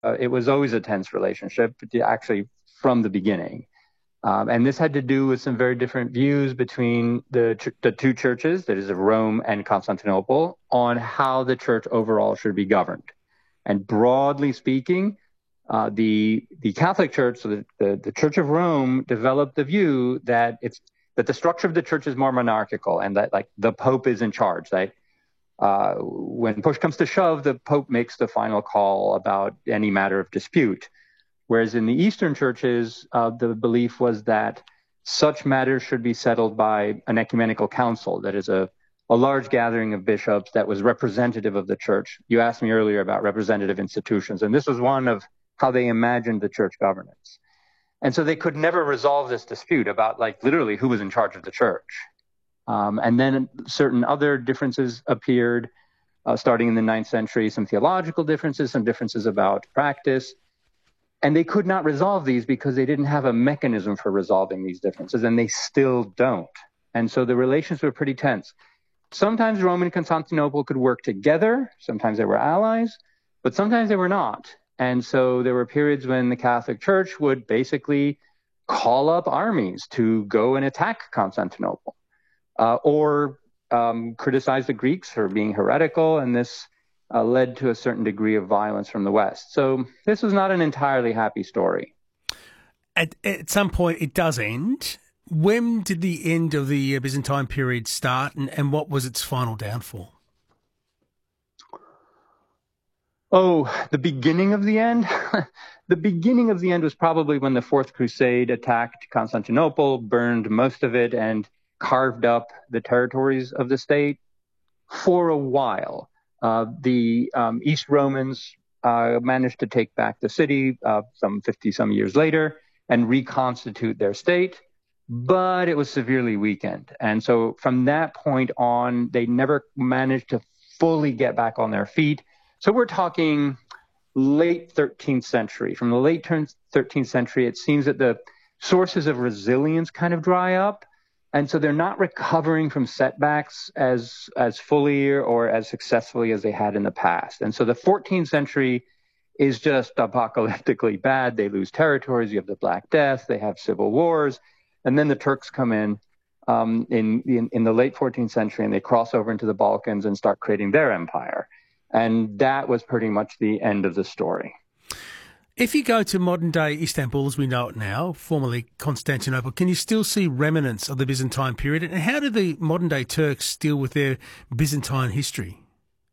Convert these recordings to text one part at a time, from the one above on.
it was always a tense relationship, actually from the beginning. And this had to do with some very different views between the two churches, that is of Rome and Constantinople, on how the church overall should be governed. And broadly speaking, the Catholic Church, so the Church of Rome, developed the view that the structure of the church is more monarchical, and that like the Pope is in charge. That when push comes to shove, the Pope makes the final call about any matter of dispute. Whereas in the Eastern churches, the belief was that such matters should be settled by an ecumenical council, that is a large gathering of bishops that was representative of the church. You asked me earlier about representative institutions, and this was one of how they imagined the church governance. And so they could never resolve this dispute about like literally who was in charge of the church. And then certain other differences appeared starting in the 9th century, some theological differences, some differences about practice. And they could not resolve these because they didn't have a mechanism for resolving these differences, and they still don't. And so the relations were pretty tense. Sometimes Rome and Constantinople could work together. Sometimes they were allies, but sometimes they were not. And so there were periods when the Catholic Church would basically call up armies to go and attack Constantinople, or criticize the Greeks for being heretical, and this led to a certain degree of violence from the West. So this was not an entirely happy story. At some point, it does end. When did the end of the Byzantine period start, and what was its final downfall? Oh, the beginning of the end? The beginning of the end was probably when the Fourth Crusade attacked Constantinople, burned most of it, and carved up the territories of the state. For a while, the East Romans managed to take back the city some 50-some years later and reconstitute their state, but it was severely weakened. And so from that point on, they never managed to fully get back on their feet. So we're talking late 13th century. From the late 13th century, it seems that the sources of resilience kind of dry up. And so they're not recovering from setbacks as fully or as successfully as they had in the past. And so the 14th century is just apocalyptically bad. They lose territories. You have the Black Death. They have civil wars. And then the Turks come in the late 14th century, and they cross over into the Balkans and start creating their empire. And that was pretty much the end of the story. If you go to modern-day Istanbul, as we know it now, formerly Constantinople, can you still see remnants of the Byzantine period? And how do the modern-day Turks deal with their Byzantine history?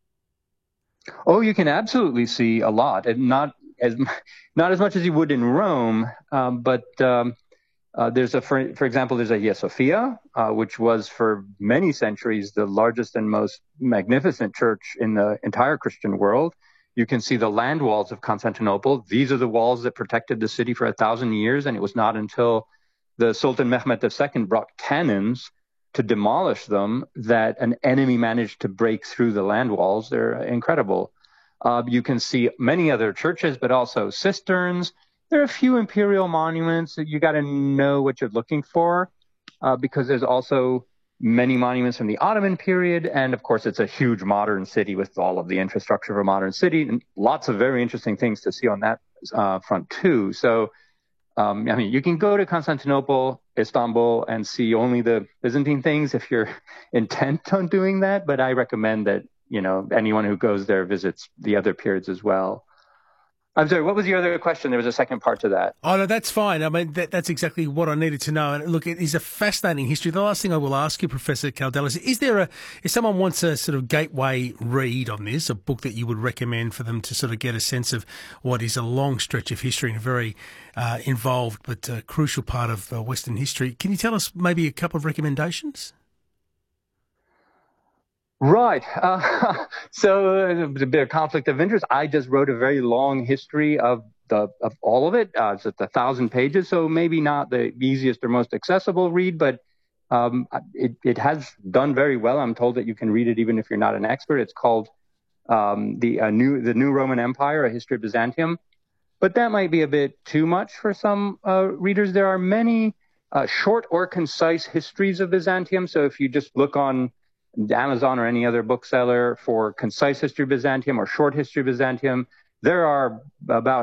Oh, you can absolutely see a lot, and not as much as you would in Rome, but there's for example, there's Hagia Sophia, which was for many centuries the largest and most magnificent church in the entire Christian world. You can see the land walls of Constantinople. These are the walls that protected the city for 1,000 years, and it was not until the Sultan Mehmed II brought cannons to demolish them that an enemy managed to break through the land walls. They're incredible. You can see many other churches, but also cisterns. There are a few imperial monuments that you got to know what you're looking for, because there's also many monuments from the Ottoman period. And of course, it's a huge modern city with all of the infrastructure of a modern city, and lots of very interesting things to see on that front too. So, I mean, you can go to Constantinople, Istanbul, and see only the Byzantine things if you're intent on doing that. But I recommend that, anyone who goes there visits the other periods as well. I'm sorry, what was your other question? There was a second part to that. Oh, no, that's fine. I mean, that's exactly what I needed to know. And look, it is a fascinating history. The last thing I will ask you, Professor Kaldellis, if someone wants a sort of gateway read on this, a book that you would recommend for them to sort of get a sense of what is a long stretch of history and a very involved but crucial part of Western history, can you tell us maybe a couple of recommendations? Right. So a bit of conflict of interest. I just wrote a very long history of all of it. It's 1,000 pages, so maybe not the easiest or most accessible read, but it has done very well. I'm told that you can read it even if you're not an expert. It's called the New Roman Empire: A History of Byzantium. But that might be a bit too much for some readers. There are many short or concise histories of Byzantium. So if you just look on Amazon or any other bookseller for concise history of Byzantium or short history of Byzantium, there are about